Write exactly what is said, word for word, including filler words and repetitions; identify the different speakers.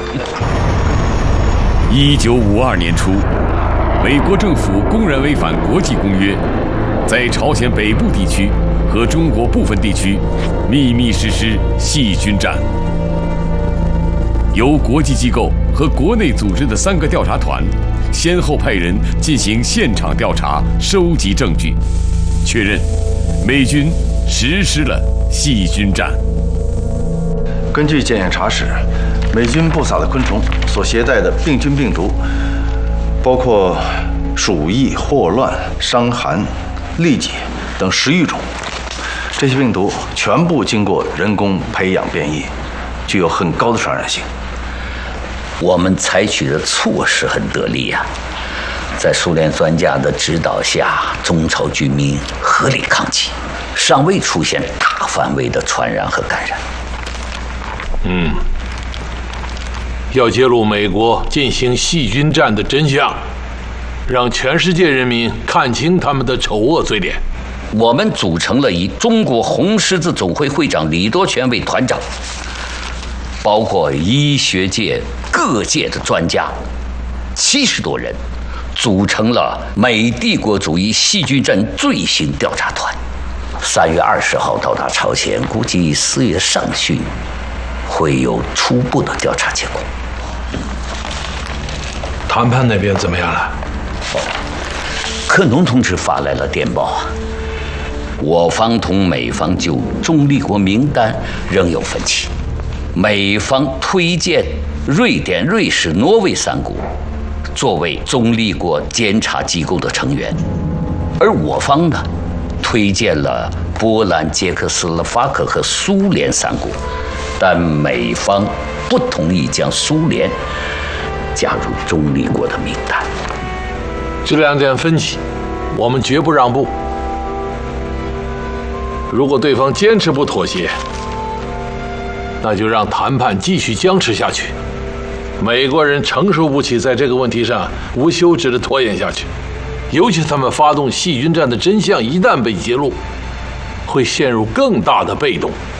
Speaker 1: 一九五二年初，美国政府公然违反国际公约，在朝鲜北部地区和中国部分地区秘密实施细菌战。由国际机构和国内组织的三个调查团，先后派人进行现场调查，收集证据，确认美军实施了细菌战。
Speaker 2: 根据检验查实，美军布撒的昆虫所携带的病菌病毒，包括鼠疫、霍乱、伤寒、痢疾等十余种。这些病毒全部经过人工培养变异，具有很高的传染性。
Speaker 3: 我们采取的措施很得力呀、啊，在苏联专家的指导下，中朝居民合力抗击，尚未出现大范围的传染和感染。
Speaker 4: 嗯，要揭露美国进行细菌战的真相，让全世界人民看清他们的丑恶嘴脸。
Speaker 3: 我们组成了以中国红十字总会会长李多全为团长，包括医学界各界的专家七十多人，组成了美帝国主义细菌战最新调查团。三月二十号到达朝鲜，估计四月上旬会有初步的调查结果。
Speaker 4: 谈判那边怎么样了？
Speaker 3: 克农同志发来了电报啊，我方同美方就中立国名单仍有分歧。美方推荐瑞典、瑞士、挪威三国作为中立国监察机构的成员，而我方呢，推荐了波兰、捷克斯洛伐克和苏联三国，但美方不同意将苏联加入中立国的名单。
Speaker 4: 这两点分歧，我们绝不让步。如果对方坚持不妥协，那就让谈判继续僵持下去。美国人承受不起在这个问题上无休止的拖延下去，尤其他们发动细菌战的真相一旦被揭露，会陷入更大的被动。